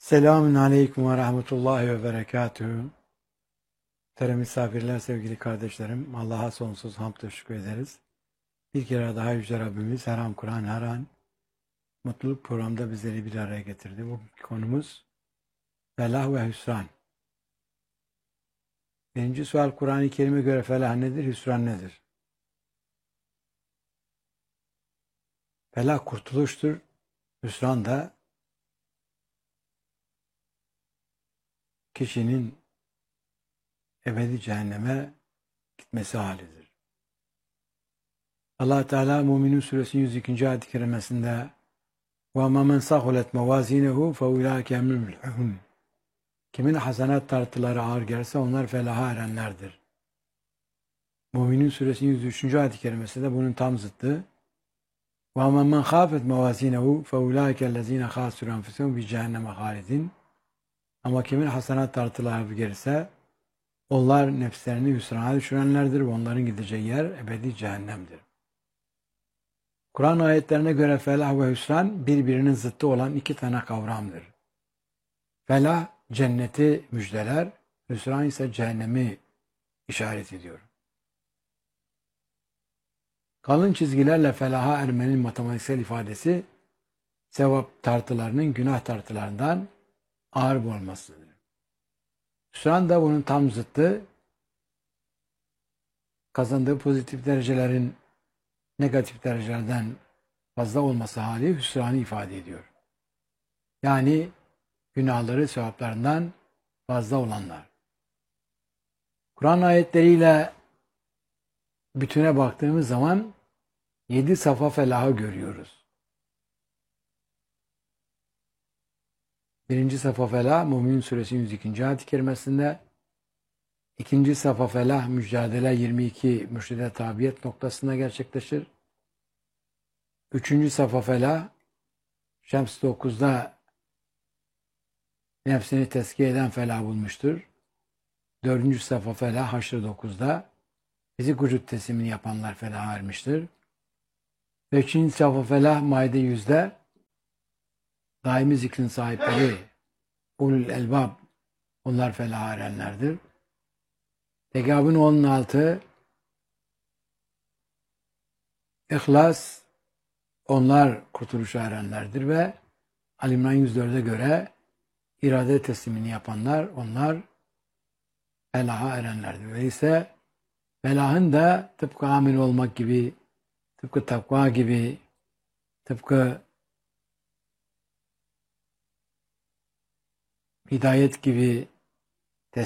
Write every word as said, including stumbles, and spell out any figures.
Selamun Aleyküm ve Rahmetullahi ve Berekatühü. Muhterem misafirler, sevgili kardeşlerim, Allah'a sonsuz hamd ve şükür ederiz. Bir kere daha Yüce Rabbimiz her an Kur'an, her an mutluluk programda bizleri bir araya getirdi. Bugünkü konumuz felah ve hüsran. Birinci sual, Kur'an-ı Kerim'e göre felah nedir, hüsran nedir? Felah kurtuluştur, hüsran da kişinin ebedi cehenneme gitmesi halidir. Allah Teala Müminun Suresi yüz ikinci ayet-i kerimesinde وَمَا مَنْ سَخُلَتْ مَوَازِينَهُ فَاُولَٰئِكَ هُمُ الْمُفْلِحُونَ. Kimin hasenat tartıları ağır gelirse onlar felaha erenlerdir. Müminun Suresi yüz üçüncü ayet-i kerimesinde bunun tam zıttı. وَمَا مَنْ خَافَتْ مَوَازِينَهُ فَاُولَٰئِكَ الَّذ۪ينَ خَاسِرُوا أَنْفُسَهُمْ بِجَهَنَّمَ خَالِدِينَ. Ama kimin hasenat tartıları gelirse onlar nefslerini hüsrana düşürenlerdir ve onların gideceği yer ebedi cehennemdir. Kur'an ayetlerine göre felah ve hüsran birbirinin zıttı olan iki tane kavramdır. Felah cenneti müjdeler, hüsran ise cehennemi işaret ediyor. Kalın çizgilerle felaha ermenin matematiksel ifadesi sevap tartılarının günah tartılarından ağır olmasıdır. Hüsran da bunun tam zıttı, kazandığı pozitif derecelerin negatif derecelerden fazla olması hali hüsranı ifade ediyor. Yani günahları sevaplarından fazla olanlar. Kur'an ayetleriyle bütüne baktığımız zaman yedi safa felahı görüyoruz. Birinci safa felah Mümin Suresi yüz ikinci ayet-i kerimesinde, ikinci safa felah Mücadele yirmi iki mürşide tabiyet noktasında gerçekleşir. Üçüncü safa felah Şems dokuzda nefsini tezkiye eden felah bulmuştur. Dördüncü safa felah Haşr dokuzda fizik vücut teslimini yapanlar felah ermiştir. Beşinci safa felah Maide yüzde daimi zikrin sahipleri ulul elbab onlar felah erenlerdir. Tegabun on altı İhlas onlar kurtuluşa erenlerdir ve Ali İmran yüz dörde göre irade teslimini yapanlar onlar felaha erenlerdir. Öyleyse felahın da tıpkı amin olmak gibi, tıpkı takva gibi, tıpkı hidayet gibi